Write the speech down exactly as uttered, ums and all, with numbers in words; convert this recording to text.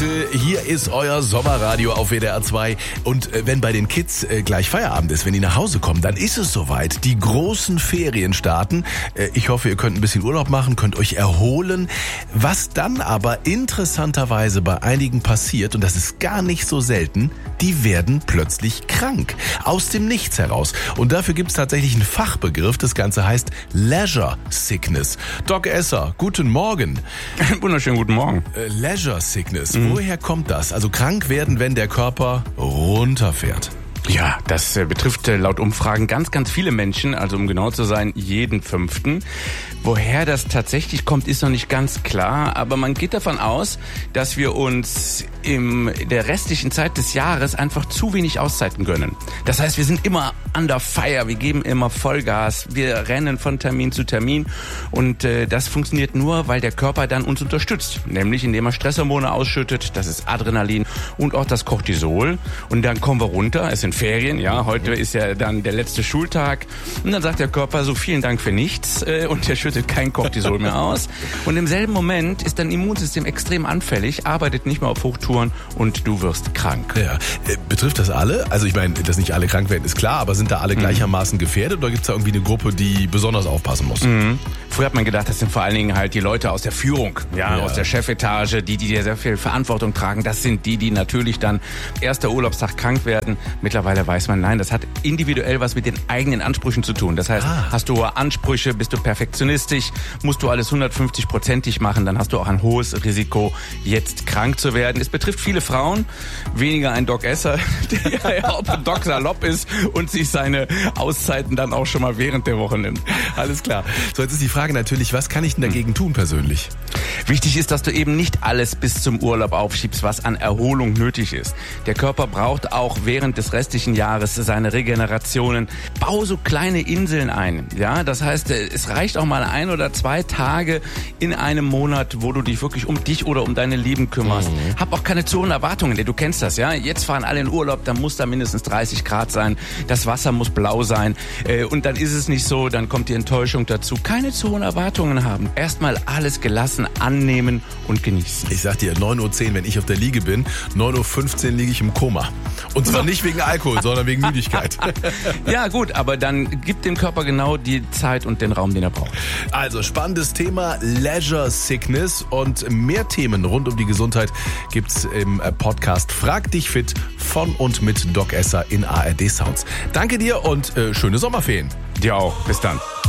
Leute, hier ist euer Sommerradio auf W D R zwei. Und äh, wenn bei den Kids äh, gleich Feierabend ist, wenn die nach Hause kommen, dann ist es soweit. Die großen Ferien starten. Äh, ich hoffe, ihr könnt ein bisschen Urlaub machen, könnt euch erholen. Was dann aber interessanterweise bei einigen passiert, und das ist gar nicht so selten, die werden plötzlich krank. Aus dem Nichts heraus. Und dafür gibt es tatsächlich einen Fachbegriff. Das Ganze heißt Leisure Sickness. Doc Esser, guten Morgen. Wunderschönen guten Morgen. Äh, Leisure Sickness, mhm. Woher kommt das? Also krank werden, wenn der Körper runterfährt. Ja, das äh, betrifft äh, laut Umfragen ganz, ganz viele Menschen, also um genau zu sein, jeden Fünften. Woher das tatsächlich kommt, ist noch nicht ganz klar, aber man geht davon aus, dass wir uns in der restlichen Zeit des Jahres einfach zu wenig Auszeiten gönnen. Das heißt, wir sind immer under fire, wir geben immer Vollgas, wir rennen von Termin zu Termin und äh, das funktioniert nur, weil der Körper dann uns unterstützt, nämlich indem er Stresshormone ausschüttet, das ist Adrenalin und auch das Cortisol, und dann kommen wir runter, es sind Ferien, ja, heute ist ja dann der letzte Schultag und dann sagt der Körper so vielen Dank für nichts äh, und der schüttet kein Cortisol mehr aus und im selben Moment ist dein Immunsystem extrem anfällig, arbeitet nicht mehr auf Hochtouren und du wirst krank. Ja, äh, betrifft das alle? Also ich meine, dass nicht alle krank werden, ist klar, aber sind da alle gleichermaßen gefährdet oder gibt es da irgendwie eine Gruppe, die besonders aufpassen muss? Mhm. Früher hat man gedacht, das sind vor allen Dingen halt die Leute aus der Führung, ja, ja. aus der Chefetage, die, die dir sehr viel Verantwortung tragen. Das sind die, die natürlich dann erster Urlaubstag krank werden. Mittlerweile weiß man, nein, das hat individuell was mit den eigenen Ansprüchen zu tun. Das heißt, ah. hast du hohe Ansprüche, bist du perfektionistisch, musst du alles hundertfünfzig-prozentig machen, dann hast du auch ein hohes Risiko, jetzt krank zu werden. Es betrifft viele Frauen, weniger ein Doc Esser, der ja auch ein Doc Salopp ist und sich seine Auszeiten dann auch schon mal während der Woche nimmt. Alles klar. So, jetzt ist die Frage natürlich, was kann ich denn dagegen tun persönlich? Wichtig ist, dass du eben nicht alles bis zum Urlaub aufschiebst, was an Erholung nötig ist. Der Körper braucht auch während des restlichen Jahres seine Regenerationen. Bau so kleine Inseln ein. Ja, das heißt, es reicht auch mal ein oder zwei Tage in einem Monat, wo du dich wirklich um dich oder um deine Lieben kümmerst. Mhm. Hab auch keine zu hohen Erwartungen, denn du kennst das, ja. Jetzt fahren alle in Urlaub, da muss da mindestens dreißig Grad sein. Das Wasser muss blau sein. Und dann ist es nicht so, dann kommt die Enttäuschung dazu. Keine zu hohen Erwartungen haben. Erstmal alles gelassen annehmen und genießen. Ich sag dir, neun Uhr zehn, wenn ich auf der Liege bin, neun Uhr fünfzehn liege ich im Koma. Und zwar nicht wegen Alkohol, sondern wegen Müdigkeit. Ja gut, aber dann gibt dem Körper genau die Zeit und den Raum, den er braucht. Also spannendes Thema, Leisure Sickness, und mehr Themen rund um die Gesundheit gibt's im Podcast Frag dich fit von und mit Doc Esser in A R D Sounds. Danke dir und äh, schöne Sommerferien. Dir auch. Bis dann.